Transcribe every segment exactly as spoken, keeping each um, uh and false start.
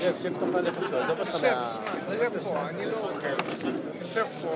שב, שב תאכל איפשהו, עזוב אותך מה... שב פה, אני לא אוכל. שב פה.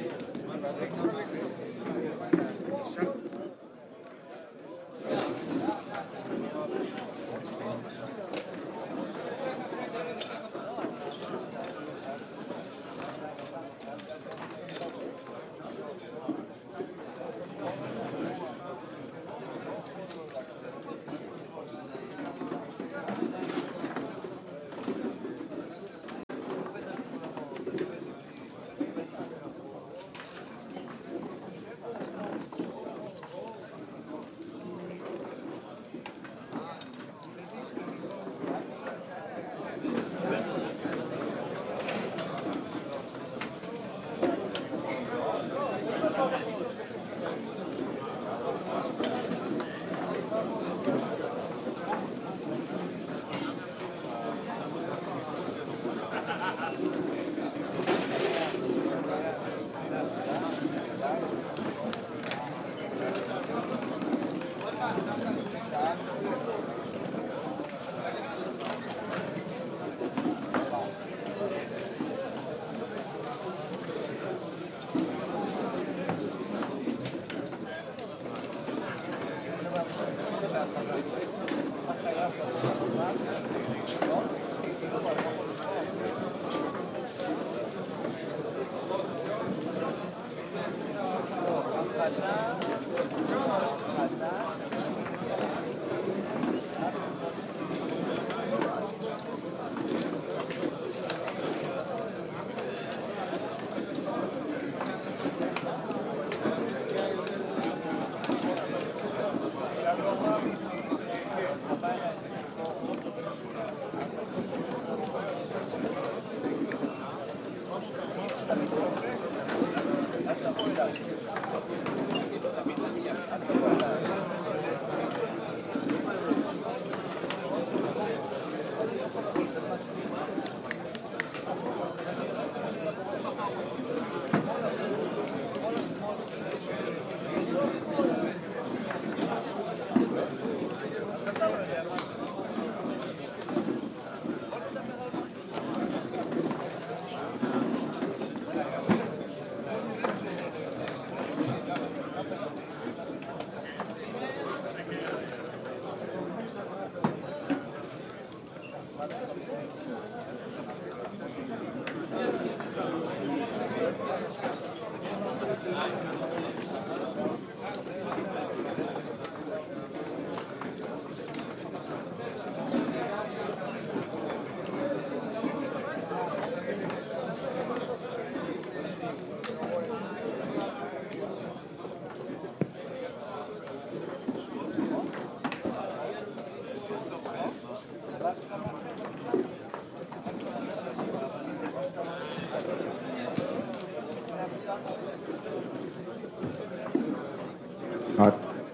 אחד.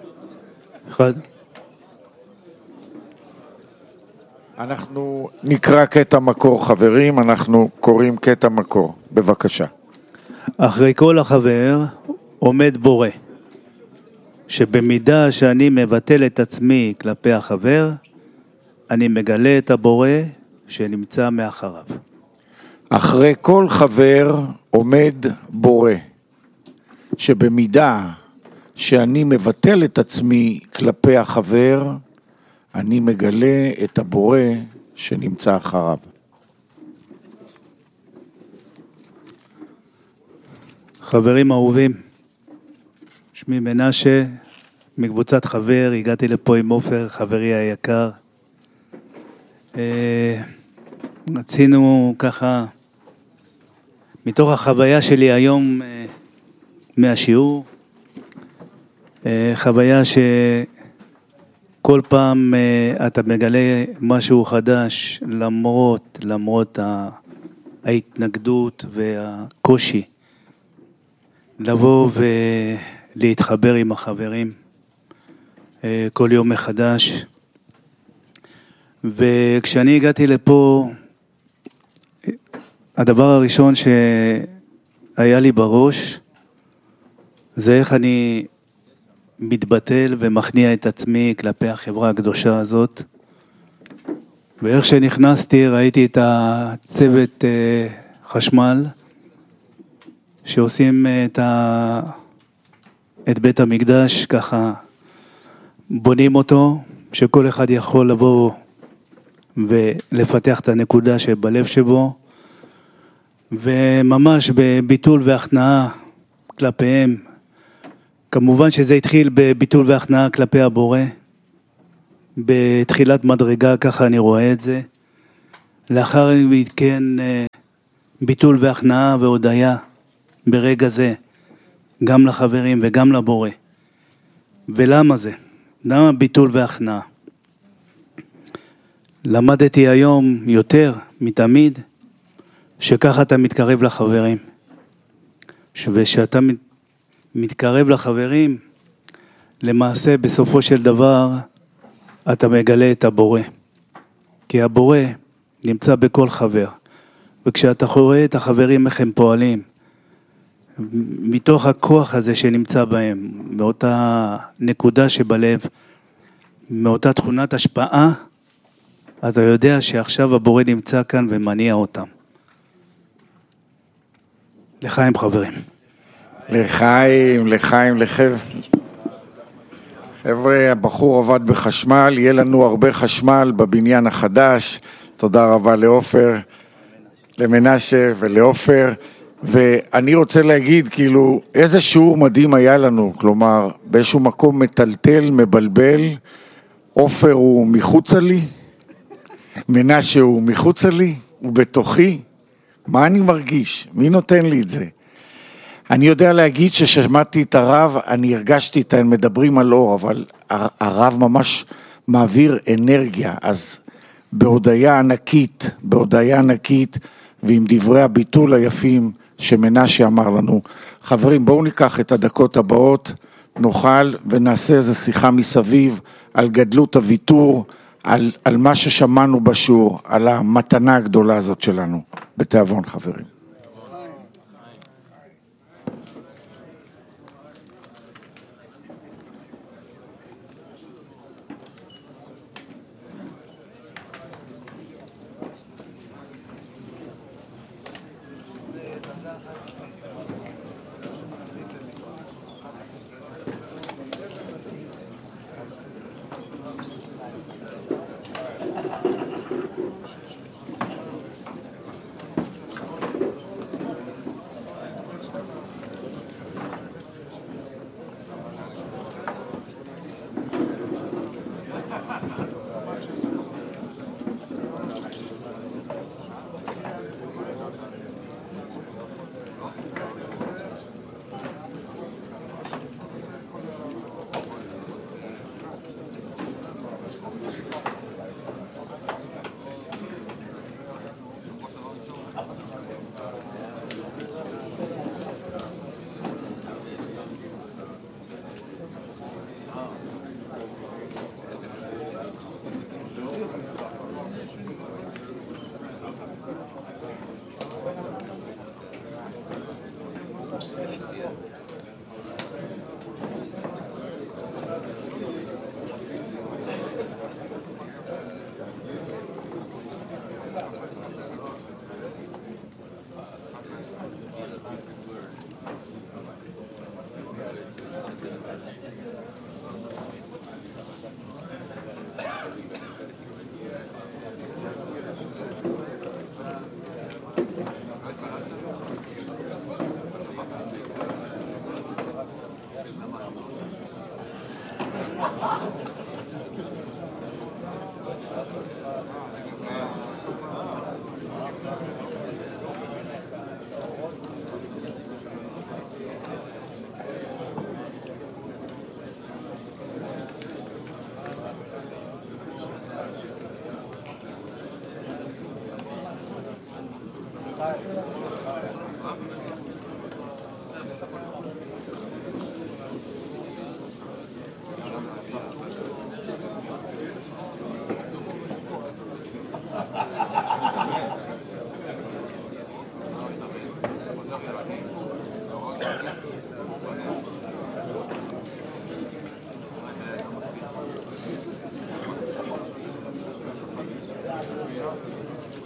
אחד. אנחנו נקרא קטע מקור, חברים, אנחנו קוראים קטע מקור, בבקשה. אחרי כל החבר עומד בורא, שבמידה שאני מבטל את עצמי כלפי החבר, אני מגלה את הבורא שנמצא מאחריו. אחרי כל חבר עומד בורא, שבמידה שאני מבטל את עצמי כלפי החבר, אני מגלה את הבורא שנמצא אחריו. חברים אהובים, שמי מנשה, מקבוצת חבר, הגעתי לפה עם עופר, חברי היקר. רצינו ככה, מתוך החוויה שלי היום מהשיעור, חוויה שכל פעם אתה מגלה משהו חדש, למרות, למרות ההתנגדות והקושי, לבוא ולהתחבר עם החברים כל יום מחדש. וכשאני הגעתי לפה, הדבר הראשון שהיה לי בראש זה איך אני מתבטל ומכניע את עצמי כלפי החברה הקדושה הזאת, ואיך שנכנסתי ראיתי את הצוות חשמל שעושים את, ה... את בית המקדש, ככה בונים אותו, שכל אחד יכול לבוא ולפתח את הנקודה שבלב שבו, וממש בביטול והכנעה כלפיהם. כמובן שזה התחיל בביטול והכנעה כלפי הבורא, בתחילת מדרגה, ככה אני רואה את זה. לאחר מכן ביטול והכנעה והודיה ברגע זה, גם לחברים וגם לבורא. ולמה זה? למה ביטול והכנעה? למדתי היום יותר מתמיד שככה אתה מתקרב לחברים. ושאתה מתקרב לחברים, למעשה בסופו של דבר אתה מגלה את הבורא. כי הבורא נמצא בכל חבר. וכשאתה רואה את החברים איך הם פועלים, מתוך הכוח הזה שנמצא בהם, מאותה נקודה שבלב, מאותה תכונת השפעה, אתה יודע שעכשיו הבורא נמצא כאן ומניע אותם. לחיים חברים. לחיים, לחיים, לחיים. חבר'ה, הבחור עבד בחשמל, יהיה לנו הרבה חשמל בבניין החדש. תודה רבה לאופר, למנשה ולאופר. ואני רוצה להגיד, כאילו, איזה שיעור מדהים היה לנו. כלומר, באיזשהו מקום מטלטל, מבלבל. אופר הוא מחוצה לי, מנשה הוא מחוצה לי, הוא בתוכי. מה אני מרגיש? מי נותן לי את זה? אני יודע להגיד ששמעתי את הרב, אני הרגשתי את הם מדברים על אור, אבל הרב ממש מעביר אנרגיה. אז בהודיה ענקית, בהודיה ענקית, ועם דברי הביטול היפים שמנשה אמר לנו. חברים, בואו ניקח את הדקות הבאות, נאכל ונעשה איזו שיחה מסביב על גדלות הוויתור, על, על מה ששמענו בשיעור, על המתנה הגדולה הזאת שלנו. בתיאבון חברים.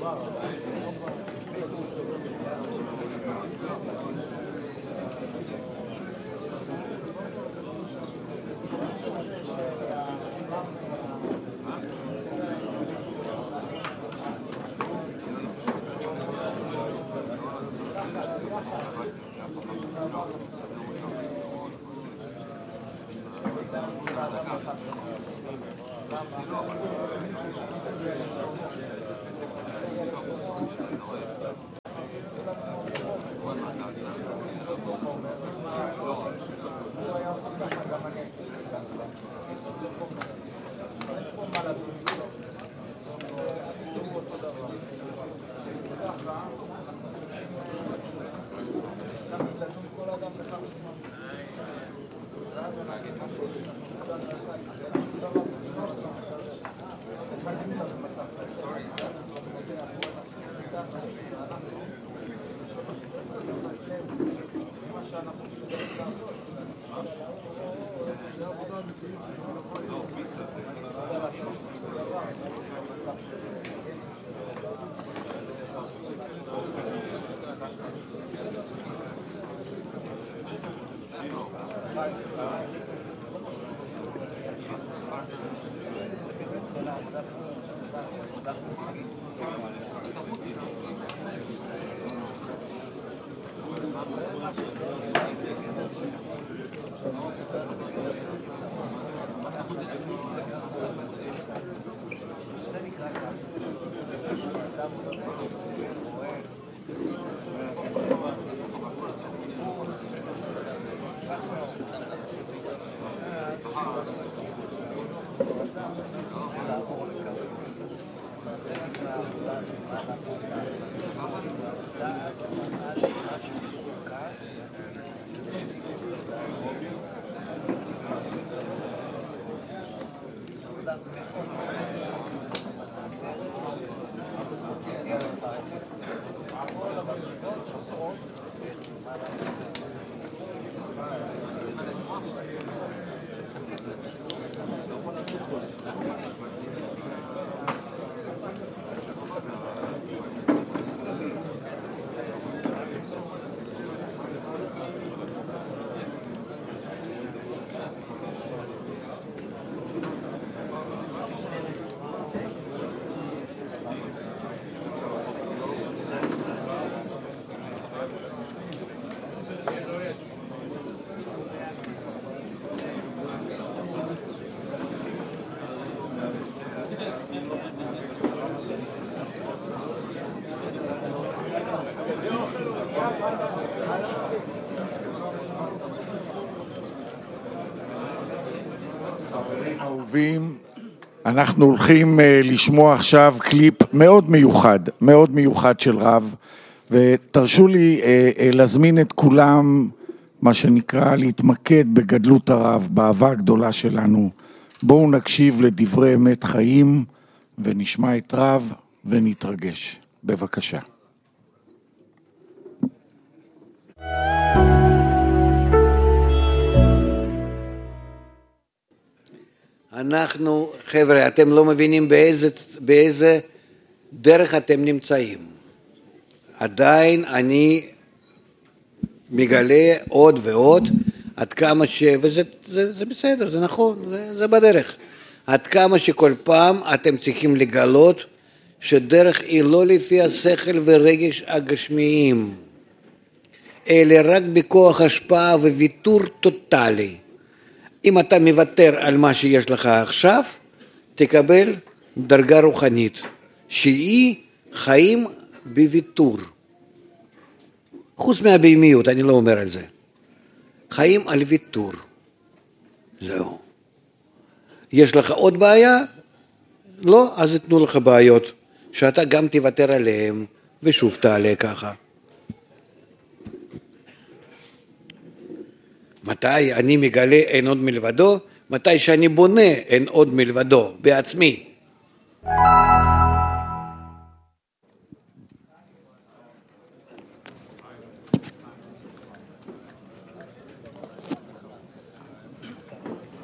אהובים, אנחנו הולכים לשמוע עכשיו קליפ מאוד מיוחד, מאוד מיוחד של רב, ותרשו לי להזמין את כולם, מה שנקרא, להתמקד בגדלות הרב, באהבה הגדולה שלנו. בואו נקשיב לדברי אמת חיים, ונשמע את רב ונתרגש. בבקשה. אנחנו, חבר'ה, אתם לא מבינים באיזה, באיזה דרך אתם נמצאים. עדיין אני מגלה עוד ועוד, עד כמה ש... וזה זה, זה בסדר, זה נכון, זה, זה בדרך. עד כמה שכל פעם אתם צריכים לגלות שדרך היא לא לפי השכל ורגש הגשמיים, אלא רק בכוח השפעה וויתור טוטלי. אם אתה מוותר על מה שיש לך עכשיו, תקבל דרגה רוחנית, שהיא חיים בוויתור. חוץ מהבהמיות, אני לא אומר על זה. חיים על ויתור. זהו. יש לך עוד בעיה? לא, אז יתנו לך בעיות, שאתה גם תוותר עליהם, ושוב תעלה ככה. מתי אני מגלה אין עוד מלבדו? מתי שאני בונה אין עוד מלבדו, בעצמי.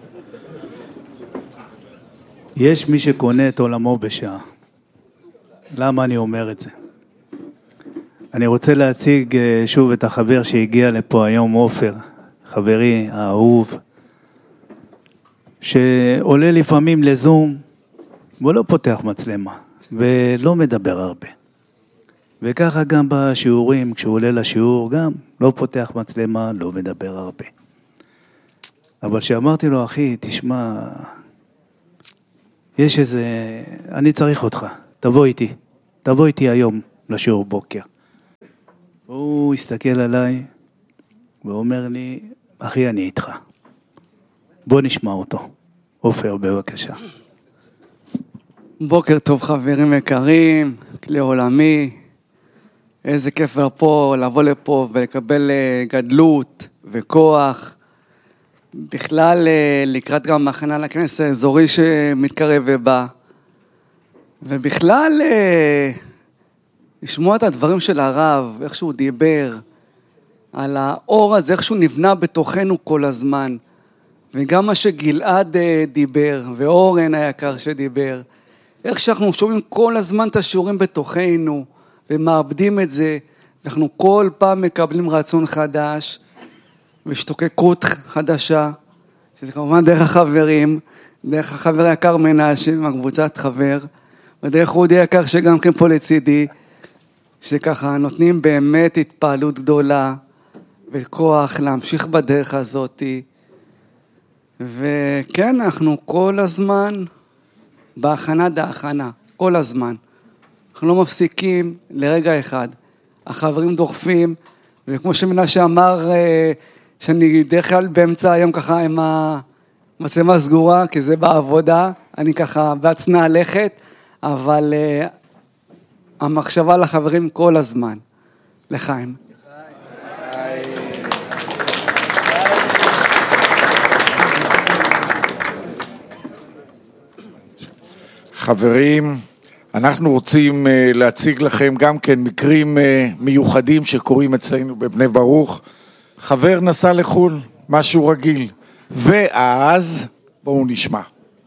יש מי שקונה את עולמו בשעה. למה אני אומר את זה? אני רוצה להציג שוב את החבר שהגיע לפה היום, עופר, חברי האהוב, שעולה לפעמים לזום, והוא לא פותח מצלמה, ולא מדבר הרבה. וככה גם בשיעורים, כשהוא עולה לשיעור, גם לא פותח מצלמה, לא מדבר הרבה. אבל שאמרתי לו, אחי, תשמע, יש איזה, אני צריך אותך, תבוא איתי, תבוא איתי היום לשיעור בוקר. הוא הסתכל עליי, ואומר לי, אחי, אני איתך. בוא נשמע אותו. עופר, בבקשה. בוקר טוב חברים יקרים, כלי עולמי, איזה כיף לפה, לבוא לפה ולקבל גדלות וכוח. בכלל לקראת גם הכנה לכנס האזורי שמתקרב ובא. ובכלל לשמוע את הדברים של הרב, איך שהוא דיבר, על האור הזה, איך שהוא נבנה בתוכנו כל הזמן. וגם מה שגלעד דיבר, ואורן היקר שדיבר, איך שאנחנו שומעים כל הזמן את השיעורים בתוכנו, ומאבדים את זה, ואנחנו כל פעם מקבלים רצון חדש, ושתוקקות חדשה, שזה כמובן דרך החברים, דרך החבר היקר מנשה, מהקבוצת חבר, ודרך אודי היקר שגם כן פה לצידי, שככה נותנים באמת התפעלות גדולה, וכוח להמשיך בדרך הזאת, וכן, אנחנו כל הזמן בהכנה דהכנה, כל הזמן. אנחנו לא מפסיקים לרגע אחד. החברים דוחפים, וכמו שמנשה אמר, שאני דרך כלל באמצע היום ככה עם המצלמה סגורה, כי זה בעבודה, אני ככה בעצנה הלכת, אבל המחשבה לחברים כל הזמן. לחיים. חברים, אנחנו רוצים להציג לכם גם כן מקרים מיוחדים שקורים אצלנו בבני ברוך. חבר נסע לחול, משהו רגיל, ואז בואו נשמע.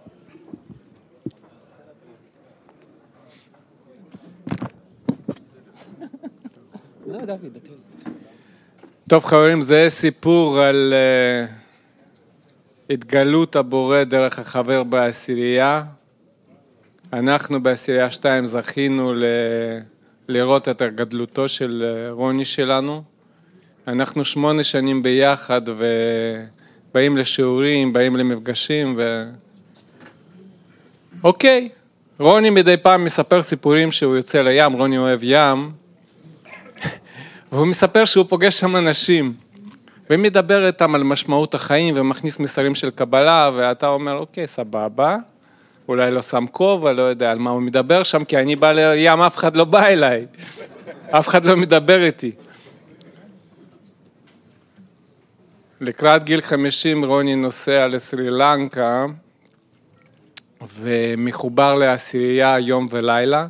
טוב חברים, זה סיפור על uh, התגלות הבורא דרך החבר בעשירייה. אנחנו בעשירייה שתיים זכינו ל... לראות את הגדלותו של רוני שלנו. אנחנו שמונה שנים ביחד ובאים לשיעורים, באים למפגשים ו... אוקיי, רוני מדי פעם מספר סיפורים שהוא יוצא לים, רוני אוהב ים, והוא מספר שהוא פוגש שם אנשים, ומדבר איתם על משמעות החיים ומכניס מסרים של קבלה, ואתה אומר, אוקיי, סבבה, אולי לא שם כובע, לא יודע על מה הוא מדבר שם, כי אני בא לים, אף אחד לא בא אליי, אף אחד לא מדבר איתי. לקראת גיל חמישים רוני נוסע לסרי לנקה, ומחובר לעשירייה יום ולילה,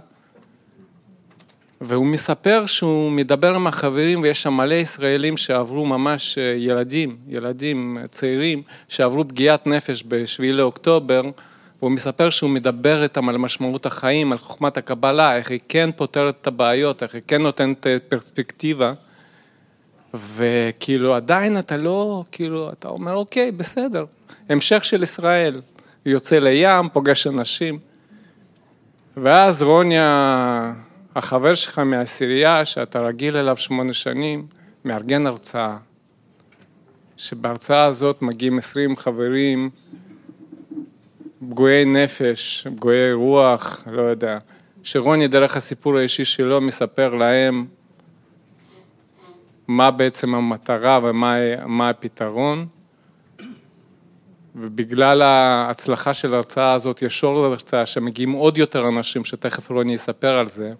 והוא מספר שהוא מדבר עם החברים, ויש שם מלא ישראלים שעברו ממש ילדים, ילדים צעירים, שעברו פגיעת נפש בשביעי לאוקטובר, והוא מספר שהוא מדבר איתם על משמעות החיים, על חוכמת הקבלה, איך היא כן פותרת את הבעיות, איך היא כן נותנת פרספקטיבה, וכאילו עדיין אתה לא, כאילו אתה אומר אוקיי, בסדר, המשך של ישראל, יוצא לים, פוגש אנשים, ואז רוני, החבר שלך מהעשירייה, שאתה רגיל אליו שמונה שנים, מארגן הרצאה, שבהרצאה הזאת מגיעים עשרים חברים, פגועי נפש, פגועי רוח, לא יודע, שרוני דרך הסיפור האישי שלו מספר להם מה בעצם המטרה ומה מה הפתרון, ובגלל ההצלחה של ההרצאה הזאת, ישור להרצאה שמגיעים עוד יותר אנשים, שתכף רוני יספר על זה,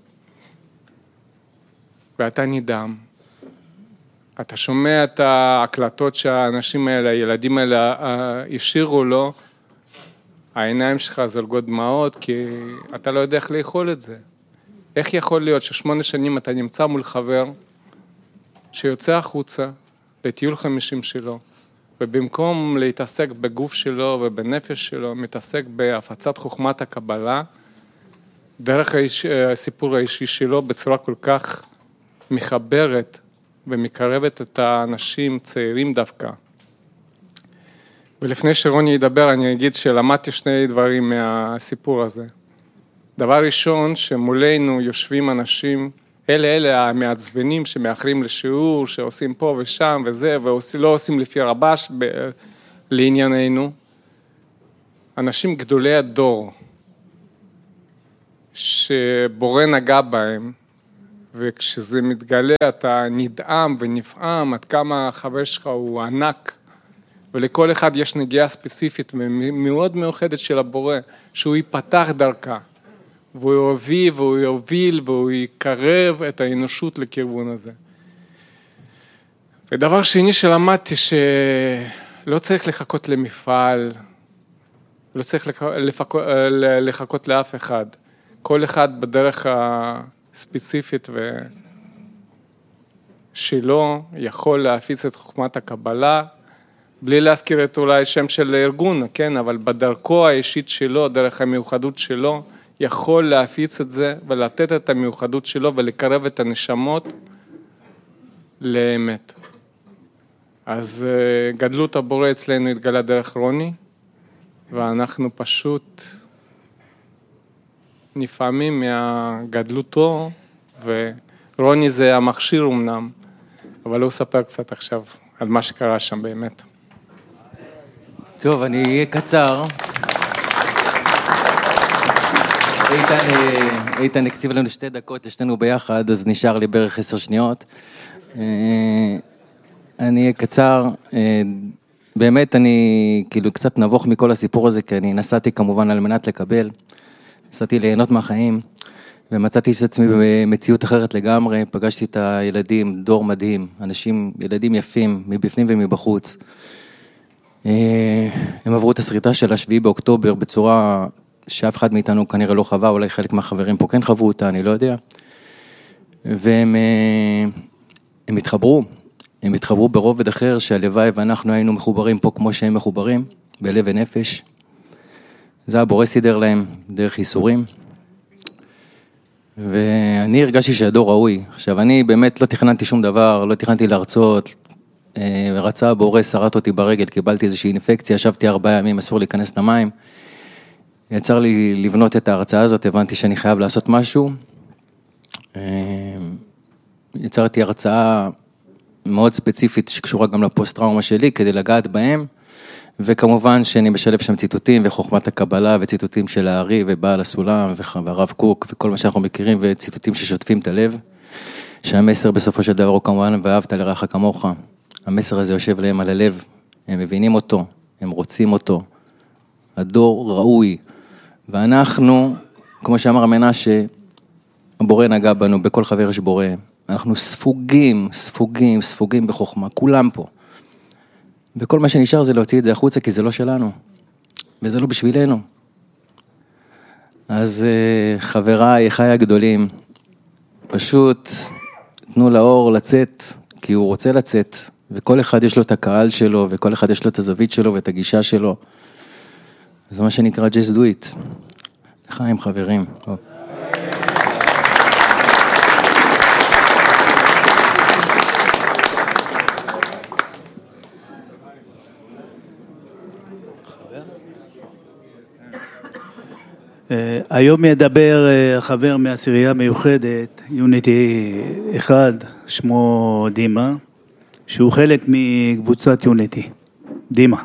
ואתה נדהם. אתה שומע את ההקלטות שהאנשים האלה, הילדים האלה, השאירו לו, העיניים שלך זולגות דמעות, כי אתה לא יודע איך לאכול את זה. איך יכול להיות ששמונה שנים אתה נמצא מול חבר, שיוצא החוצה לטיול חמישים שלו, ובמקום להתעסק בגוף שלו ובנפש שלו, מתעסק בהפצת חוכמת הקבלה, דרך האיש, הסיפור האישי שלו בצורה כל כך מחברת ומקרבת את האנשים צעירים דווקא. ולפני שרוני ידבר אני אגיד שלמדתי שני דברים מהסיפור הזה. דבר ראשון, שמולנו יושבים אנשים, אלה אלה המעצבנים שמאחרים לשיעור, שעושים פה ושם וזה, ולא עושים לפי רבש ב- לענייננו. אנשים גדולי הדור, שבורא נגע בהם, וכשזה מתגלה אתה נדהם ונפעם עד כמה החבר שלך הוא ענק, ולכל אחד יש נגיעה ספציפית ומאוד מיוחדת של הבורא, שהוא ייפתח דרכה, והוא יוביל והוא יוביל והוא יקרב את האנושות לכיוון הזה. ודבר שני שלמדתי שלא צריך לחכות למפעל, לא צריך לחכות, לחכות לאף אחד. כל אחד בדרך הספציפית שלו יכול להפיץ את חוכמת הקבלה, בלי להזכיר את אולי שם של ארגון, כן? אבל בדרכו האישית שלו, דרך המיוחדות שלו, יכול להפיץ את זה ולתת את המיוחדות שלו ולקרב את הנשמות לאמת. אז גדלות הבורא אצלנו התגלה דרך רוני, ואנחנו פשוט נפעמים מהגדלותו, ורוני זה המכשיר אמנם, אבל הוא ספר קצת עכשיו על מה שקרה שם באמת. טוב, אני אהיה קצר. איתן, איתן הקציב לנו שתי דקות, יש לנו ביחד, אז נשאר לי בערך עשר שניות. אני אהיה קצר, באמת אני כאילו קצת נבוך מכל הסיפור הזה, כי אני נסעתי כמובן על מנת לקבל, נסעתי ליהנות מהחיים, ומצאתי את עצמי במציאות אחרת לגמרי, פגשתי את הילדים, דור מדהים, אנשים, ילדים יפים, מבפנים ומבחוץ. הם עברו את הסריטה של השביעי באוקטובר בצורה שאף אחד מאיתנו כנראה לא חווה, אולי חלק מהחברים פה כן חוו אותה, אני לא יודע. והם הם התחברו, הם התחברו ברובד אחר שהלוואי ואנחנו היינו מחוברים פה כמו שהם מחוברים, בלב ונפש. זה הבורא סידר להם דרך ייסורים. ואני הרגשתי שהדור ראוי. עכשיו, אני באמת לא תכננתי שום דבר, לא תכננתי להרצות, רצה הבורא, שרט אותי ברגל, קיבלתי איזושהי אינפקציה, ישבתי ארבעה ימים, אסור להיכנס למים. יצר לי לבנות את ההרצאה הזאת, הבנתי שאני חייב לעשות משהו. יצרתי הרצאה מאוד ספציפית שקשורה גם לפוסט-טראומה שלי, כדי לגעת בהם, וכמובן שאני משלב שם ציטוטים וחוכמת הקבלה וציטוטים של הארי ובעל הסולם והרב קוק וכל מה שאנחנו מכירים וציטוטים ששוטפים את הלב, שהמסר בסופו של דבר הוא כמובן ואהבת לרעך כמוך. המסר הזה יושב להם על הלב, הם מבינים אותו, הם רוצים אותו. הדור ראוי, ואנחנו, כמו שאמר המנשה, הבורא נגע בנו, בכל חבר יש בורא. אנחנו ספוגים, ספוגים, ספוגים בחוכמה, כולם פה. וכל מה שנשאר זה להוציא את זה החוצה, כי זה לא שלנו, וזה לא בשבילנו. אז חבריי, חיי הגדולים, פשוט תנו לאור לצאת, כי הוא רוצה לצאת, וכל אחד יש לו את הקהל שלו, וכל אחד יש לו את הזווית שלו ואת הגישה שלו. זה מה שנקרא just do it. לחיים חברים. היום ידבר חבר מהעשירייה המיוחדת, יוניטי אחד, שמו דימה, שהוא חלק מקבוצת יוניטי. דימה.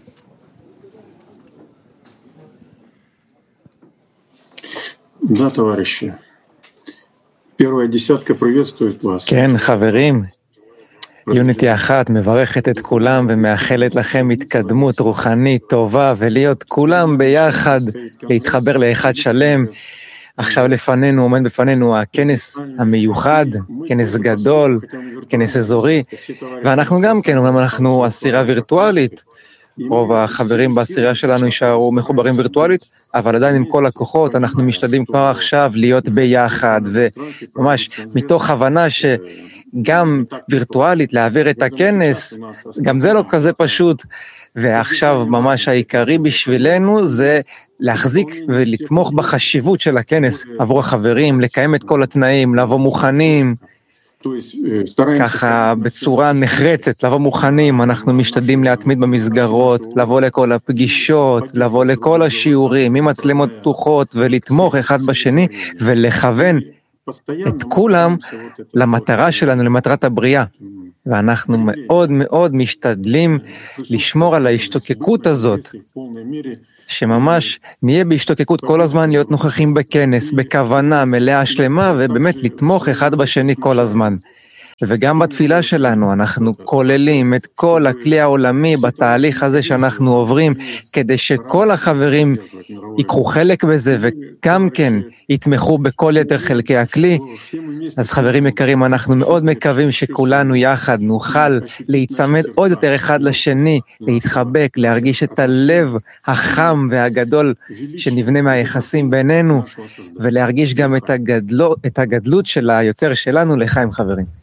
Да, товарищи. Первая десятка приветствует вас. כן, חברים. יוניטי אחת מברכת את כולם ומאחלת לכם התקדמות רוחנית טובה ולהיות כולם ביחד, להתחבר לאחד שלם. עכשיו לפנינו, עומד בפנינו הכנס המיוחד, כנס גדול, כנס אזורי, ואנחנו גם כן, אומנם אנחנו עשירה וירטואלית, רוב החברים בעשירה שלנו יישארו מחוברים וירטואלית, אבל עדיין עם כל הכוחות אנחנו משתדלים כבר עכשיו להיות ביחד, וממש מתוך הבנה שגם וירטואלית להעביר את הכנס, גם זה לא כזה פשוט, ועכשיו ממש העיקרי בשבילנו זה להחזיק ולתמוך בחשיבות של הכנס עבור החברים, לקיים את כל התנאים, לבוא מוכנים, ככה בצורה נחרצת, לבוא מוכנים, אנחנו משתדלים להתמיד במסגרות, לבוא לכל הפגישות, לבוא לכל השיעורים, עם מצלמות פתוחות, ולתמוך אחד בשני, ולכוון את כולם למטרה שלנו, למטרת הבריאה. ואנחנו מאוד מאוד משתדלים לשמור על ההשתוקקות הזאת, שממש נהיה בהשתוקקות כל הזמן להיות נוכחים בכנס, בכוונה מלאה שלמה, ובאמת לתמוך אחד בשני כל הזמן. וגם בתפילה שלנו אנחנו כוללים את כל הכלי העולמי בתהליך הזה שאנחנו עוברים, כדי שכל החברים ייקחו חלק בזה וגם כן יתמכו בכל יתר חלקי הכלי. אז חברים יקרים, אנחנו מאוד מקווים שכולנו יחד נוכל להיצמד עוד יותר אחד לשני, להתחבק, להרגיש את הלב החם והגדול שנבנה מהיחסים בינינו, ולהרגיש גם את הגדלות, את הגדלות של היוצר שלנו לחיים חברים.